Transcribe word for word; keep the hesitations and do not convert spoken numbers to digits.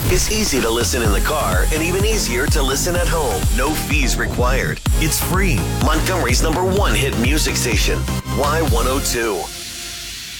It's easy to listen in the car and even easier to listen at home. No fees required. It's free. Montgomery's number one hit music station, Y one oh two.